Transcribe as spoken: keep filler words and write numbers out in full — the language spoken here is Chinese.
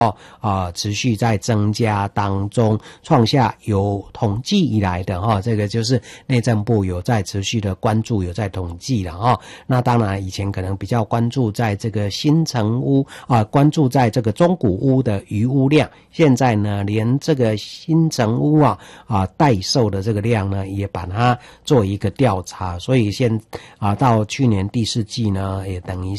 哦啊、呃，持续在增加当中，创下有统计以来的哈、哦，这个就是内政部有在持续的关注，有在统计了哈、哦。那当然以前可能比较关注在这个新成屋啊、呃，关注在这个中古屋的余屋量，现在呢，连这个新成屋啊啊待售的这个量呢，也把它做一个调查，所以现啊到去年第四季呢，也等于